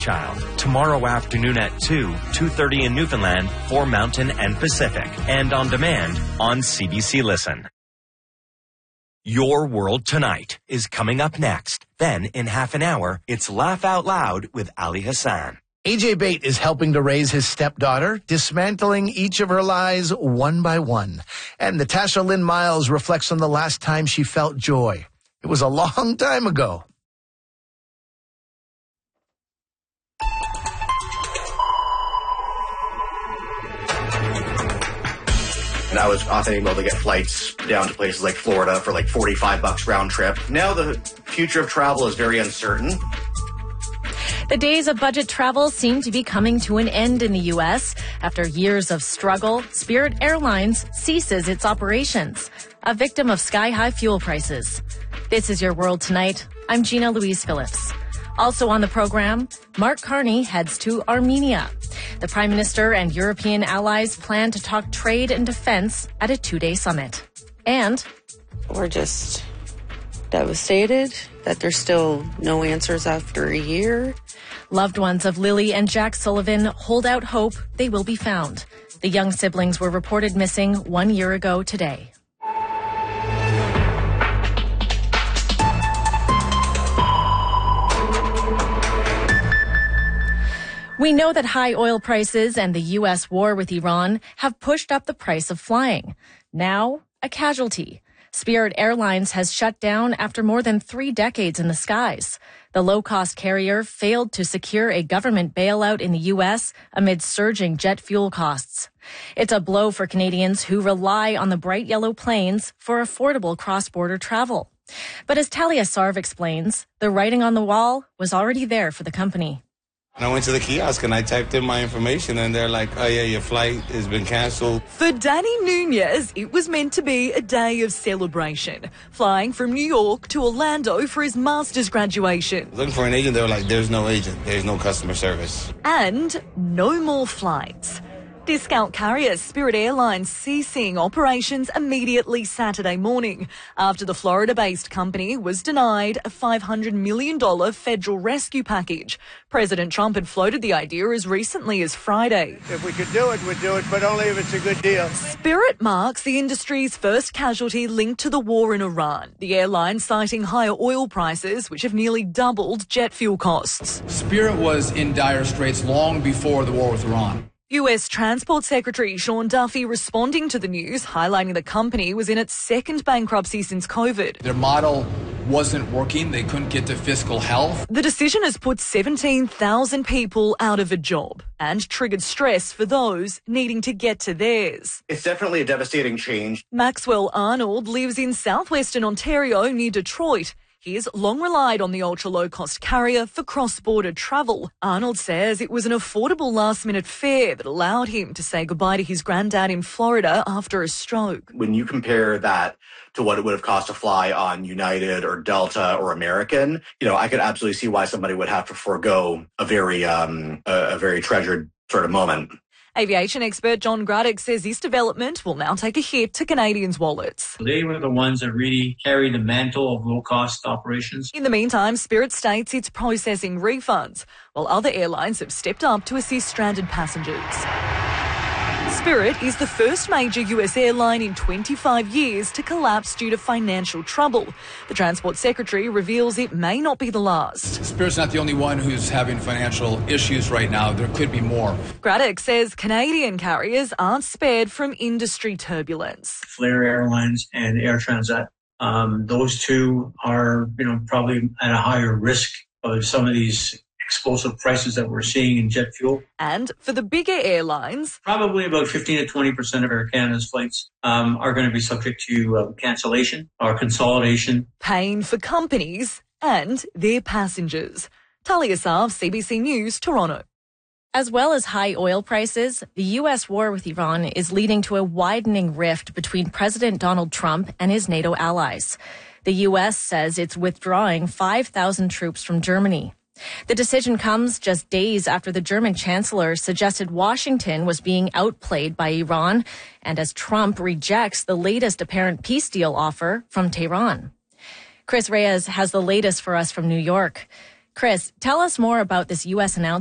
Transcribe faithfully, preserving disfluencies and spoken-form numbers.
Child, tomorrow afternoon at two, two thirty in Newfoundland for Mountain and Pacific, and on demand on C B C Listen. Your World Tonight is coming up next. Then, in half an hour, it's Laugh Out Loud with Ali Hassan. A J Bate is helping to raise his stepdaughter, dismantling each of her lies one by one. And Natasha Lynn Miles reflects on the last time she felt joy. It was a long time ago. And I was often able to get flights down to places like Florida for like forty-five bucks round trip. Now the future of travel is very uncertain. The days of budget travel seem to be coming to an end in the U S. After years of struggle, Spirit Airlines ceases its operations, a victim of sky-high fuel prices. This is Your World Tonight. I'm Gina Louise Phillips. Also on the program, Mark Carney heads to Armenia. The Prime Minister and European allies plan to talk trade and defense at a two-day summit. And we're just devastated that there's still no answers after a year. Loved ones of Lily and Jack Sullivan hold out hope they will be found. The young siblings were reported missing one year ago today. We know that high oil prices and the U S war with Iran have pushed up the price of flying. Now, a casualty. Spirit Airlines has shut down after more than three decades in the skies. The low-cost carrier failed to secure a government bailout in the U S amid surging jet fuel costs. It's a blow for Canadians who rely on the bright yellow planes for affordable cross-border travel. But as Talia Sarv explains, the writing on the wall was already there for the company. And I went to the kiosk and I typed in my information and they're like, oh yeah, your flight has been cancelled. For Danny Nunez, it was meant to be a day of celebration. Flying from New York to Orlando for his master's graduation. Looking for an agent, they were like, there's no agent. There's no customer service. And no more flights. Discount carrier Spirit Airlines ceasing operations immediately Saturday morning after the Florida-based company was denied a five hundred million dollars federal rescue package. President Trump had floated the idea as recently as Friday. If we could do it, we'd do it, but only if it's a good deal. Spirit marks the industry's first casualty linked to the war in Iran, the airline citing higher oil prices, which have nearly doubled jet fuel costs. Spirit was in dire straits long before the war with Iran. U S Transport Secretary Sean Duffy responding to the news, highlighting the company was in its second bankruptcy since COVID. Their model wasn't working. They couldn't get to fiscal health. The decision has put seventeen thousand people out of a job and triggered stress for those needing to get to theirs. It's definitely a devastating change. Maxwell Arnold lives in southwestern Ontario near Detroit. He's long relied on the ultra-low-cost carrier for cross-border travel. Arnold says it was an affordable last-minute fare that allowed him to say goodbye to his granddad in Florida after a stroke. When you compare that to what it would have cost to fly on United or Delta or American, you know, I could absolutely see why somebody would have to forego a very, um, a, a very treasured sort of moment. Aviation expert John Graddick says this development will now take a hit to Canadians' wallets. They were the ones that really carried the mantle of low-cost operations. In the meantime, Spirit states it's processing refunds, while other airlines have stepped up to assist stranded passengers. Spirit is the first major U S airline in twenty-five years to collapse due to financial trouble. The Transport Secretary reveals it may not be the last. Spirit's not the only one who's having financial issues right now. There could be more. Graddick says Canadian carriers aren't spared from industry turbulence. Flair Airlines and Air Transat, um, those two are, you know, probably at a higher risk of some of these explosive prices that we're seeing in jet fuel. And for the bigger airlines, probably about fifteen to twenty percent of Air Canada's flights um, are going to be subject to uh, cancellation or consolidation. Pain for companies and their passengers. Talia Sarv, C B C News, Toronto. As well as high oil prices, the U S war with Iran is leading to a widening rift between President Donald Trump and his NATO allies. The U S says it's withdrawing five thousand troops from Germany. The decision comes just days after the German chancellor suggested Washington was being outplayed by Iran, and as Trump rejects the latest apparent peace deal offer from Tehran. Chris Reyes has the latest for us from New York. Chris, tell us more about this U S announcement